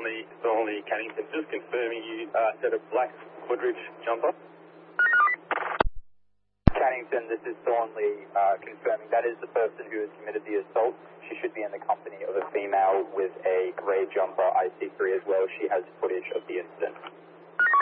Thornley Cannington. Just confirming you said a black Woodridge jumper. Cannington, this is Thornley confirming that is the person who has committed the assault. She should be in the company of a female with a grey jumper, IC3 as well. She has footage of the incident.